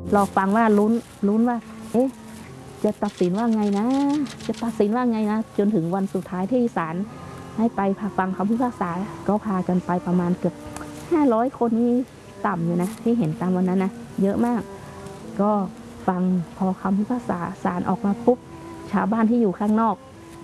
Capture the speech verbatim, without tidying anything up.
รอฟังว่าลุ้นลุ้นว่าเอ๊ะจะตัดสินว่าไงนะจะตัดสินว่าไงนะจนถึงวันสุดท้ายที่ศาลให้ไปฟังคำพิพากษาก็พากันไปประมาณเกือบห้าร้อยคนนี่ต่ำอยู่นะที่เห็นตามวันนั้นนะเยอะมากก็ฟังพอคำพิพากษาศาลออกมาปุ๊บชาวบ้านที่อยู่ข้างนอก